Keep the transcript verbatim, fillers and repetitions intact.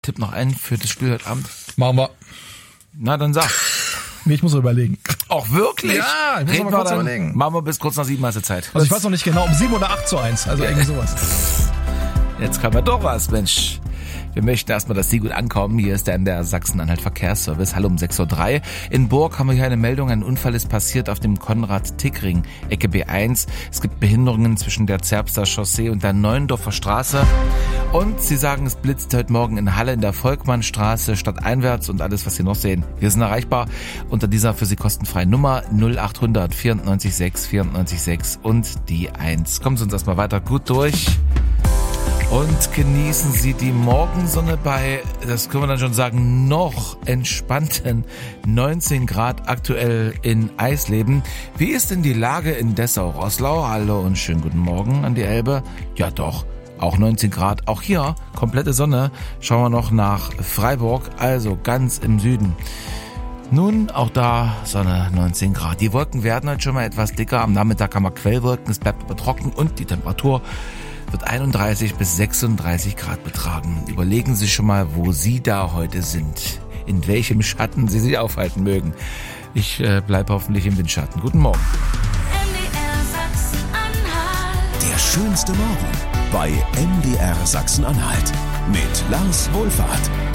Tipp noch einen für das Spiel heute Abend. Machen wir. Na, dann sag. Nee, ich muss überlegen. Auch wirklich? Ja, ich muss Reden noch mal wir kurz dann. überlegen. Machen wir bis kurz nach sieben hast Zeit. Also ich weiß noch nicht genau, um sieben oder acht zu eins. Also irgendwie sowas. Jetzt kann man doch was, Mensch. Wir möchten erstmal, dass Sie gut ankommen. Hier ist dann der Sachsen-Anhalt Verkehrsservice. Hallo um sechs Uhr drei. In Burg haben wir hier eine Meldung. Ein Unfall ist passiert auf dem Konrad-Tick-Ring, Ecke B eins. Es gibt Behinderungen zwischen der Zerbster Chaussee und der Neuendorfer Straße. Und Sie sagen, es blitzt heute Morgen in Halle in der Volkmannstraße stadteinwärts und alles, was Sie noch sehen. Wir sind erreichbar unter dieser für Sie kostenfreien Nummer null acht hundert vierundneunzig sechs vierundneunzig sechs und die eins. Kommen Sie uns erstmal weiter gut durch. Und genießen Sie die Morgensonne bei, das können wir dann schon sagen, noch entspannten neunzehn Grad aktuell in Eisleben. Wie ist denn die Lage in Dessau-Roßlau? Hallo und schönen guten Morgen an die Elbe. Ja doch, auch neunzehn Grad. Auch hier komplette Sonne. Schauen wir noch nach Freiburg, also ganz im Süden. Nun, auch da Sonne, neunzehn Grad. Die Wolken werden heute schon mal etwas dicker. Am Nachmittag haben wir Quellwolken, es bleibt aber trocken und die Temperatur wird einunddreißig bis sechsunddreißig Grad betragen. Überlegen Sie schon mal, wo Sie da heute sind. In welchem Schatten Sie sich aufhalten mögen. Ich äh, bleibe hoffentlich im Windschatten. Guten Morgen. M D R Sachsen-Anhalt. Der schönste Morgen bei M D R Sachsen-Anhalt mit Lars Wohlfahrt.